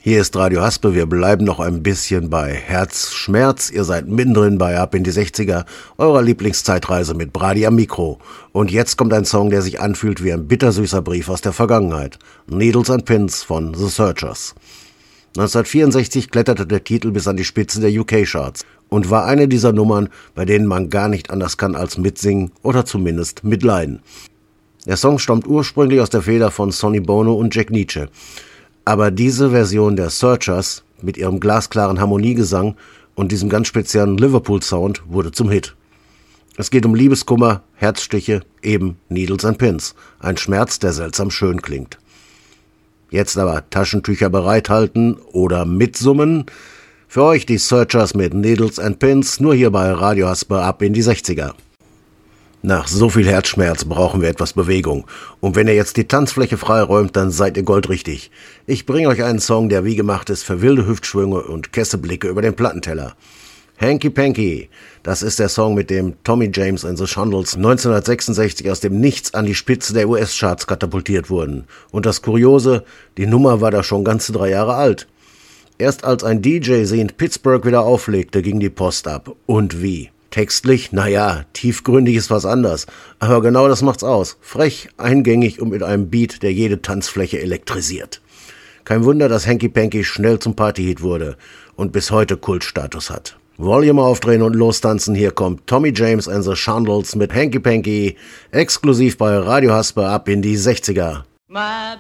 Hier ist Radio Haspe, wir bleiben noch ein bisschen bei Herzschmerz. Ihr seid mittendrin bei Ab in die 60er, eurer Lieblingszeitreise mit Brady am Mikro. Und jetzt kommt ein Song, der sich anfühlt wie ein bittersüßer Brief aus der Vergangenheit. Needles and Pins von The Searchers. 1964 kletterte der Titel bis an die Spitze der UK-Charts und war eine dieser Nummern, bei denen man gar nicht anders kann als mitsingen oder zumindest mitleiden. Der Song stammt ursprünglich aus der Feder von Sonny Bono und Jack Nitzsche. Aber diese Version der Searchers mit ihrem glasklaren Harmoniegesang und diesem ganz speziellen Liverpool-Sound wurde zum Hit. Es geht um Liebeskummer, Herzstiche, eben Needles and Pins. Ein Schmerz, der seltsam schön klingt. Jetzt aber Taschentücher bereithalten oder mitsummen. Für euch die Searchers mit Needles and Pins, nur hier bei Radio Haspe ab in die 60er. Nach so viel Herzschmerz brauchen wir etwas Bewegung. Und wenn ihr jetzt die Tanzfläche freiräumt, dann seid ihr goldrichtig. Ich bringe euch einen Song, der wie gemacht ist für wilde Hüftschwünge und Kesseblicke über den Plattenteller. Hanky Panky, das ist der Song, mit dem Tommy James and the Shondells 1966 aus dem Nichts an die Spitze der US-Charts katapultiert wurden. Und das Kuriose, die Nummer war da schon ganze 3 Jahre alt. Erst als ein DJ sie in Pittsburgh wieder auflegte, ging die Post ab. Und wie? Textlich, naja, tiefgründig ist was anders. Aber genau das macht's aus. Frech, eingängig und mit einem Beat, der jede Tanzfläche elektrisiert. Kein Wunder, dass Hanky Panky schnell zum Partyhit wurde und bis heute Kultstatus hat. Volume aufdrehen und lostanzen, hier kommt Tommy James and the Shondells mit Hanky Panky, exklusiv bei Radio Haspe ab in die 60er. My